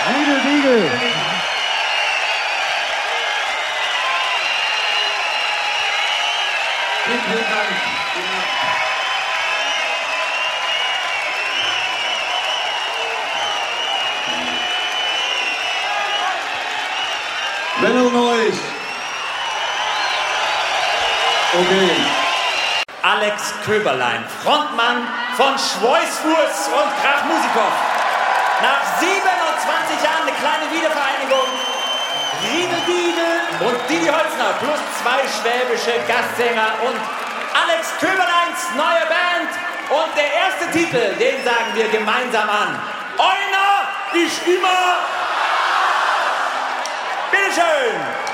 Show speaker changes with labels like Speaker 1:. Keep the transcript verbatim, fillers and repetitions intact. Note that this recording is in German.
Speaker 1: Riegel, Riegel.
Speaker 2: Vielen, vielen Dank. Wenn ihr euch. Okay.
Speaker 3: Alex Köberlein, Frontmann von Schweißfuß und Krachmusikow. Nach siebenundzwanzig Jahren eine kleine Wiedervereinigung. Riedel Diegel und Didi Holzner plus zwei schwäbische Gastsänger und Alex Köberleins neue Band. Und der erste Titel, den sagen wir gemeinsam an. Einer ist immer... Bitteschön!